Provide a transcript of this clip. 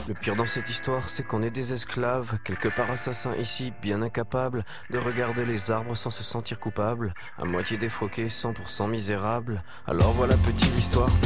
Le pire dans cette histoire, c'est qu'on est des esclaves, quelque part assassins ici, bien incapables de regarder les arbres sans se sentir coupables, à moitié défroqués, 100% misérables. Alors voilà petite histoire